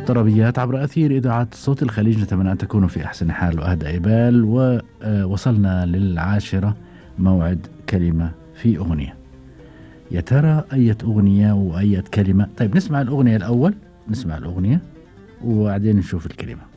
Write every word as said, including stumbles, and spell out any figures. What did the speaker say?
طربيات عبر أثير إذاعة صوت الخليج. نتمنى أن تكونوا في أحسن حال وأهدى بال. ووصلنا للعاشرة، موعد كلمة في أغنية. يا ترى أية أغنية وأية كلمة؟ طيب نسمع الأغنية الأول، نسمع الأغنية وبعدين نشوف الكلمة.